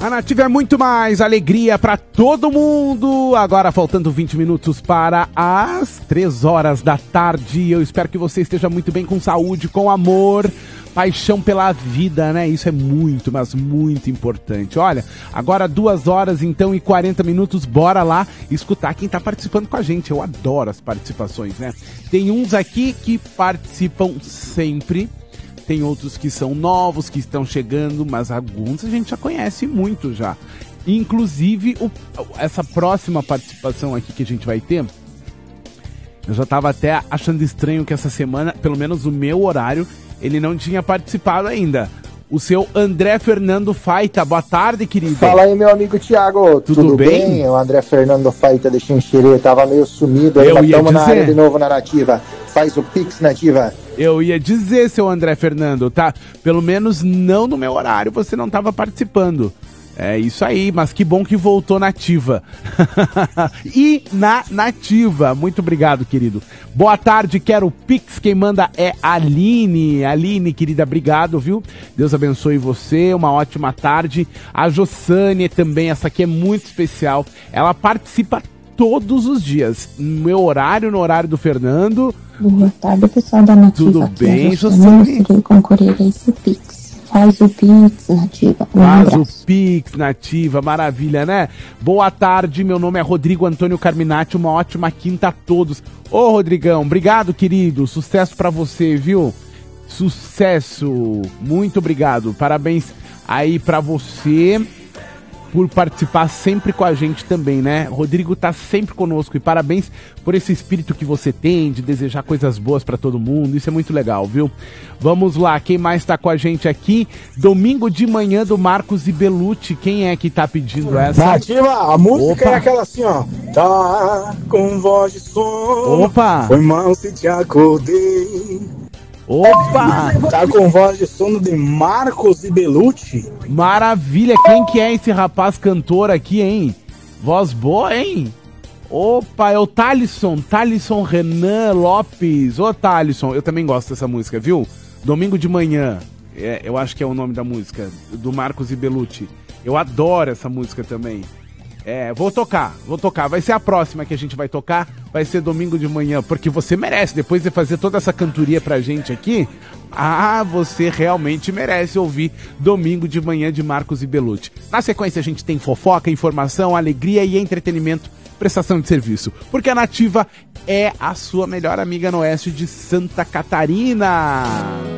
A Nativa é muito mais alegria para todo mundo. Agora faltando 20 minutos para as 3 horas da tarde. Eu espero que você esteja muito bem, com saúde, com amor, paixão pela vida, né? Isso é muito, mas muito importante. Olha, agora 2 horas então e 40 minutos. Bora lá escutar quem tá participando com a gente. Eu adoro as participações, né? Tem uns aqui que participam sempre. Tem outros que são novos, que estão chegando, mas alguns a gente já conhece muito já. Inclusive, essa próxima participação aqui que a gente vai ter, eu já estava até achando estranho que essa semana, pelo menos o meu horário, ele não tinha participado ainda. O seu André Fernando Faita. Boa tarde, querido. Fala aí, meu amigo Thiago. Tudo bem? O André Fernando Faita de Xinxerê tava meio sumido. Aí estamos na área de novo na Nativa. Faz o Pix, Nativa. Eu ia dizer, seu André Fernando, tá? Pelo menos não no meu horário você não estava participando. É isso aí, mas que bom que voltou na Nativa. E na Nativa. Muito obrigado, querido. Boa tarde, quero o Pix. Quem manda é a Aline. Aline, querida, obrigado, viu? Deus abençoe você, uma ótima tarde. A Jossane também, essa aqui é muito especial. Ela participa todos os dias. No meu horário, no horário do Fernando. Boa tarde, pessoal da Nativa. Tudo bem, Jossane? Eu concorrer a esse Pix. Faz o Pix, Nativa. Faz o Pix, Nativa. Maravilha, né? Boa tarde, meu nome é Rodrigo Antônio Carminati. Uma ótima quinta a todos. Ô, Rodrigão, obrigado, querido. Sucesso pra você, viu? Sucesso. Muito obrigado. Parabéns aí pra você por participar sempre com a gente também, né? Rodrigo tá sempre conosco e parabéns por esse espírito que você tem de desejar coisas boas pra todo mundo. Isso é muito legal, viu? Vamos lá, quem mais tá com a gente aqui? Domingo de Manhã do Marcos e Belucci. Quem é que tá pedindo essa? Nativa, a música é aquela assim, ó. Tá com voz de som. Opa! Foi mal se te acordei. Opa! Tá com voz de sono de Marcos e Belucci. Maravilha! Quem que é esse rapaz cantor aqui, hein? Voz boa, hein? Opa, é o Thalisson Renan Lopes. Ô, Thalisson, eu também gosto dessa música, viu? Domingo de Manhã, eu acho que é o nome da música, do Marcos e Belucci. Eu adoro essa música também. Vou tocar. Vai ser a próxima que a gente vai tocar. Vai ser domingo de manhã, porque você merece. Depois de fazer toda essa cantoria pra gente aqui, você realmente merece ouvir Domingo de Manhã de Marcos e Belucci. Na sequência a gente tem fofoca, informação, alegria e entretenimento, prestação de serviço. Porque a Nativa é a sua melhor amiga no oeste de Santa Catarina.